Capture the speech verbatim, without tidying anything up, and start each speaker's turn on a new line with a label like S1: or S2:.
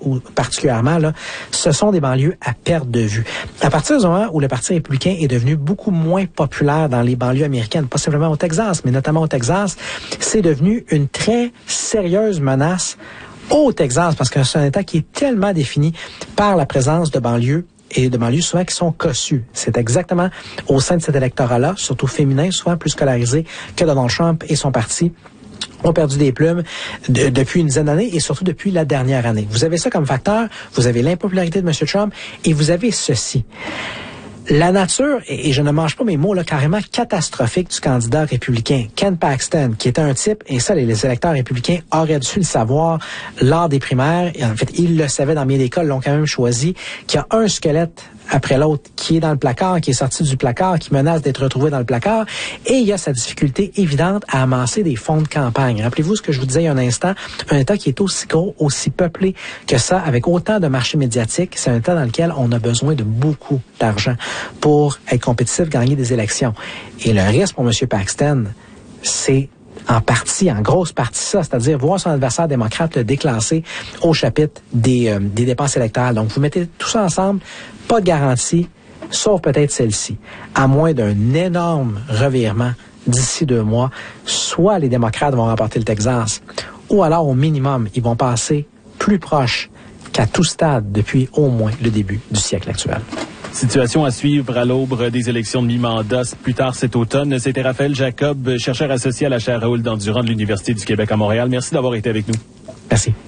S1: ou particulièrement, là, ce sont des banlieues à perte de vue. À partir du moment où le Parti républicain est devenu beaucoup moins populaire dans les banlieues américaines, pas simplement au Texas, mais notamment au Texas, c'est devenu une très sérieuse menace au Texas, parce que c'est un État qui est tellement défini par la présence de banlieues et de banlieues souvent qui sont cossues. C'est exactement au sein de cet électorat-là, surtout féminin, souvent plus scolarisé que Donald Trump et son parti, ont perdu des plumes de, depuis une dizaine d'années et surtout depuis la dernière année. Vous avez ça comme facteur, vous avez l'impopularité de M. Trump et vous avez ceci. La nature, et je ne mange pas mes mots là, carrément catastrophique du candidat républicain, Ken Paxton, qui était un type, et ça, les électeurs républicains auraient dû le savoir lors des primaires, et en fait, ils le savaient dans bien des cas, l'ont quand même choisi, qui a un squelette après l'autre, qui est dans le placard, qui est sorti du placard, qui menace d'être retrouvé dans le placard, et il y a sa difficulté évidente à amasser des fonds de campagne. Rappelez-vous ce que je vous disais il y a un instant, un État qui est aussi gros, aussi peuplé que ça, avec autant de marchés médiatiques, c'est un État dans lequel on a besoin de beaucoup d'argent pour être compétitif, gagner des élections. Et le risque pour M. Paxton, c'est en partie, en grosse partie ça, c'est-à-dire voir son adversaire démocrate le déclasser au chapitre des, euh, des dépenses électorales. Donc, vous mettez tout ça ensemble, pas de garantie, sauf peut-être celle-ci. À moins d'un énorme revirement d'ici deux mois, soit les démocrates vont remporter le Texas, ou alors au minimum, ils vont passer plus proche qu'à tout stade depuis au moins le début du siècle actuel.
S2: Situation à suivre à l'aube des élections de mi-mandat plus tard cet automne. C'était Raphaël Jacob, chercheur associé à la chaire Raoul Dandurand de l'Université du Québec à Montréal. Merci d'avoir été avec nous.
S1: Merci.